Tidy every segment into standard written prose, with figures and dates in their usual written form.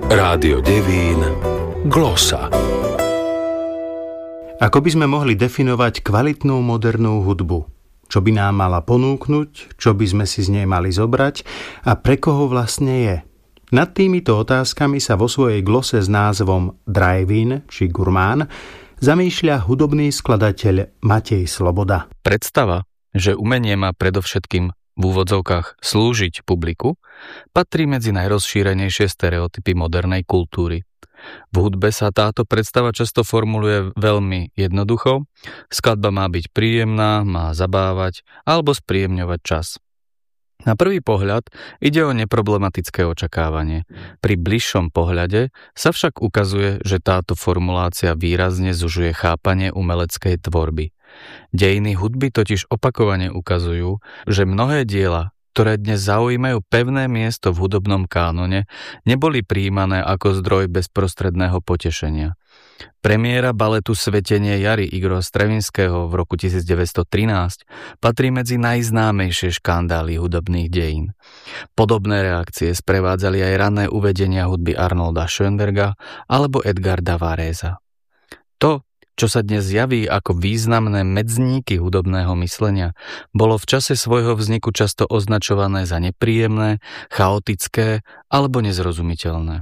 Rádio Devín Glosa. Ako by sme mohli definovať kvalitnú modernú hudbu? Čo by nám mala ponúknuť? Čo by sme si z nej mali zobrať? A pre koho vlastne je? Nad týmito otázkami sa vo svojej glose s názvom Drive-in či Gurmán zamýšľa hudobný skladateľ Matej Sloboda. Predstava, že umenie má predovšetkým v úvodzovkách slúžiť publiku, patrí medzi najrozšírenejšie stereotypy modernej kultúry. V hudbe sa táto predstava často formuluje veľmi jednoducho. Skladba má byť príjemná, má zabávať alebo spríjemňovať čas. Na prvý pohľad ide o neproblematické očakávanie. Pri bližšom pohľade sa však ukazuje, že táto formulácia výrazne zužuje chápanie umeleckej tvorby. Dejiny hudby totiž opakovane ukazujú, že mnohé diela, ktoré dnes zaujímajú pevné miesto v hudobnom kánone, neboli prijímané ako zdroj bezprostredného potešenia. Premiéra baletu Svetenie jary Igora Stravinského v roku 1913 patrí medzi najznámejšie škandály hudobných dejín. Podobné reakcie sprevádzali aj rané uvedenia hudby Arnolda Schönberga alebo Edgarda Varèsa. To, čo sa dnes javí ako významné medzníky hudobného myslenia, bolo v čase svojho vzniku často označované za nepríjemné, chaotické alebo nezrozumiteľné.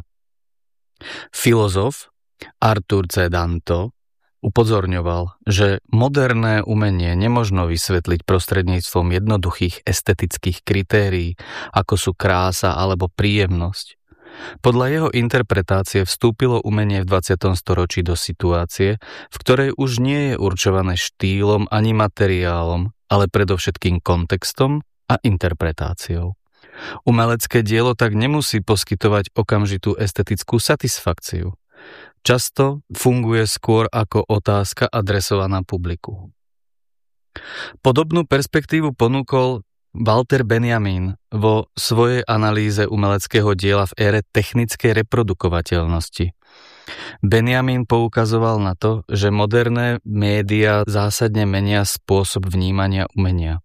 Filozof Arthur C. Danto upozorňoval, že moderné umenie nemožno vysvetliť prostredníctvom jednoduchých estetických kritérií, ako sú krása alebo príjemnosť. Podľa jeho interpretácie vstúpilo umenie v 20. storočí do situácie, v ktorej už nie je určované štýlom ani materiálom, ale predovšetkým kontextom a interpretáciou. Umelecké dielo tak nemusí poskytovať okamžitú estetickú satisfakciu. Často funguje skôr ako otázka adresovaná publiku. Podobnú perspektívu ponúkol Walter Benjamin vo svojej analýze umeleckého diela v ére technickej reprodukovateľnosti. Benjamin poukazoval na to, že moderné médiá zásadne menia spôsob vnímania umenia.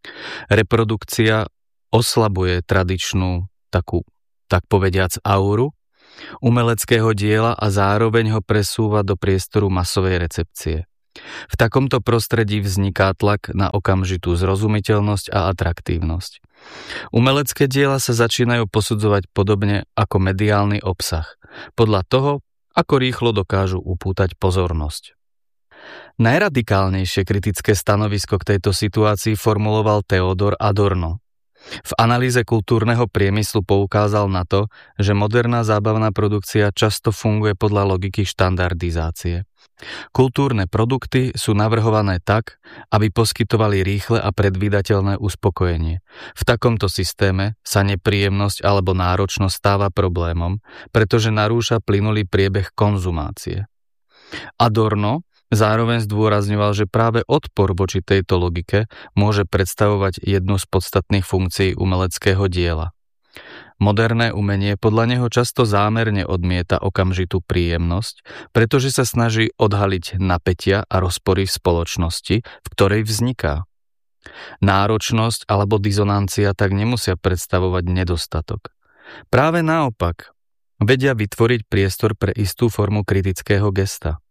Reprodukcia oslabuje tradičnú takú, tak povediac, auru umeleckého diela a zároveň ho presúva do priestoru masovej recepcie. V takomto prostredí vzniká tlak na okamžitú zrozumiteľnosť a atraktívnosť. Umelecké diela sa začínajú posudzovať podobne ako mediálny obsah, podľa toho, ako rýchlo dokážu upútať pozornosť. Najradikálnejšie kritické stanovisko k tejto situácii formuloval Theodor Adorno. V analýze kultúrneho priemyslu poukázal na to, že moderná zábavná produkcia často funguje podľa logiky štandardizácie. Kultúrne produkty sú navrhované tak, aby poskytovali rýchle a predvídateľné uspokojenie. V takomto systéme sa nepríjemnosť alebo náročnosť stáva problémom, pretože narúša plynulý priebeh konzumácie. Adorno zároveň zdôrazňoval, že práve odpor voči tejto logike môže predstavovať jednu z podstatných funkcií umeleckého diela. Moderné umenie podľa neho často zámerne odmieta okamžitú príjemnosť, pretože sa snaží odhaliť napätia a rozpory v spoločnosti, v ktorej vzniká. Náročnosť alebo dizonancia tak nemusia predstavovať nedostatok. Práve naopak, vedia vytvoriť priestor pre istú formu kritického gesta.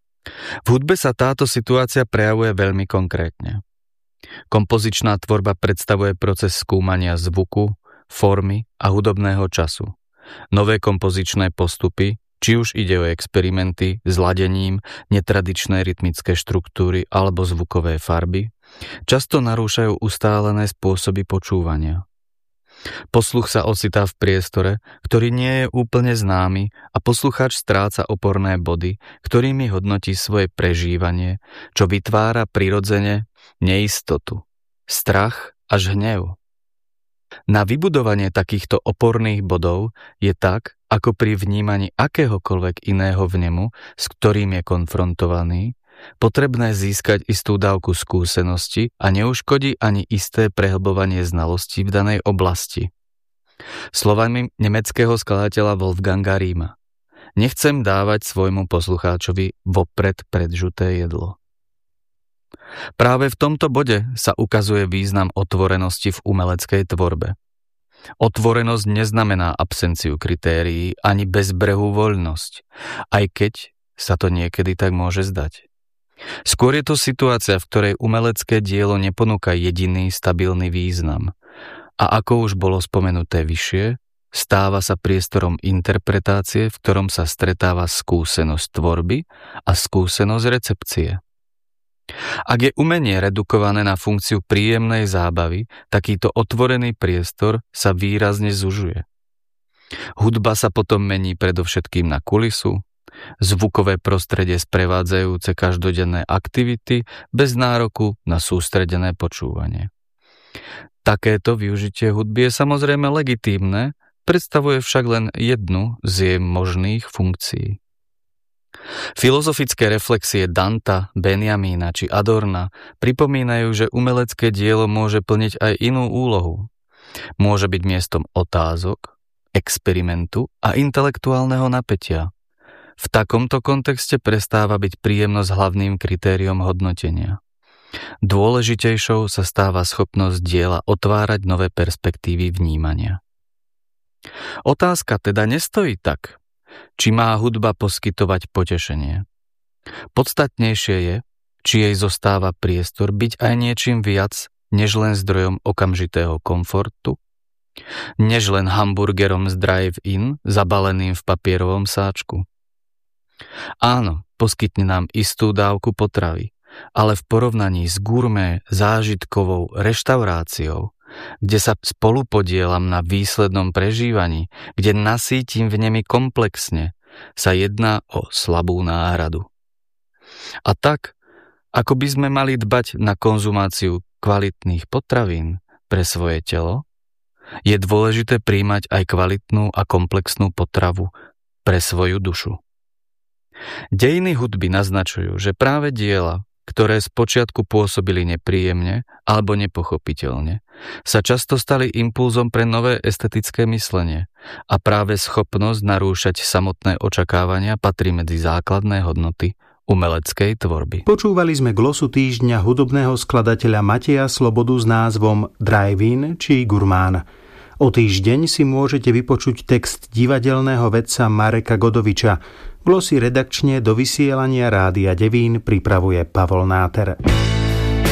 V hudbe sa táto situácia prejavuje veľmi konkrétne. Kompozičná tvorba predstavuje proces skúmania zvuku, formy a hudobného času. Nové kompozičné postupy, či už ide o experimenty s ladením, netradičné rytmické štruktúry alebo zvukové farby, často narúšajú ustálené spôsoby počúvania. Posluch sa ocitá v priestore, ktorý nie je úplne známy a poslucháč stráca oporné body, ktorými hodnotí svoje prežívanie, čo vytvára prirodzene neistotu, strach až hnev. Na vybudovanie takýchto oporných bodov je tak, ako pri vnímaní akéhokoľvek iného vnemu, s ktorým je konfrontovaný, potrebné získať istú dávku skúsenosti a neuškodí ani isté prehlbovanie znalostí v danej oblasti. Slovami nemeckého skladateľa Wolfganga Rieما: nechcem dávať svojmu poslucháčovi vopred predžuté jedlo. Práve v tomto bode sa ukazuje význam otvorenosti v umeleckej tvorbe. Otvorenosť neznamená absenciu kritérií ani bezbrehú voľnosť, aj keď sa to niekedy tak môže zdať. Skôr je to situácia, v ktorej umelecké dielo neponúka jediný stabilný význam. A ako už bolo spomenuté vyššie, stáva sa priestorom interpretácie, v ktorom sa stretáva skúsenosť tvorby a skúsenosť recepcie. Ak je umenie redukované na funkciu príjemnej zábavy, takýto otvorený priestor sa výrazne zužuje. Hudba sa potom mení predovšetkým na kulisu, zvukové prostredie sprevádzajúce každodenné aktivity bez nároku na sústredené počúvanie. Takéto využitie hudby je samozrejme legitímne, predstavuje však len jednu z jej možných funkcií. Filozofické reflexie Danta, Benjamína či Adorna pripomínajú, že umelecké dielo môže plniť aj inú úlohu. Môže byť miestom otázok, experimentu a intelektuálneho napätia. V takomto kontexte prestáva byť príjemnosť hlavným kritériom hodnotenia. Dôležitejšou sa stáva schopnosť diela otvárať nové perspektívy vnímania. Otázka teda nestojí tak, či má hudba poskytovať potešenie. Podstatnejšie je, či jej zostáva priestor byť aj niečím viac, než len zdrojom okamžitého komfortu, než len hamburgerom z drive-in zabaleným v papierovom sáčku. Áno, poskytne nám istú dávku potravy, ale v porovnaní s gourmet zážitkovou reštauráciou, kde sa spolupodielam na výslednom prežívaní, kde nasýtim v nemi komplexne, sa jedná o slabú náhradu. A tak, ako by sme mali dbať na konzumáciu kvalitných potravín pre svoje telo, je dôležité príjmať aj kvalitnú a komplexnú potravu pre svoju dušu. Dejiny hudby naznačujú, že práve diela, ktoré spočiatku pôsobili nepríjemne alebo nepochopiteľne, sa často stali impulzom pre nové estetické myslenie a práve schopnosť narúšať samotné očakávania patrí medzi základné hodnoty umeleckej tvorby. Počúvali sme glosu týždňa hudobného skladateľa Mateja Slobodu s názvom Drive-in či Gurmán. O týždeň si môžete vypočuť text divadelného vedca Mareka Godoviča. Glosy redakčne do vysielania Rádia Devín pripravuje Pavol Náter.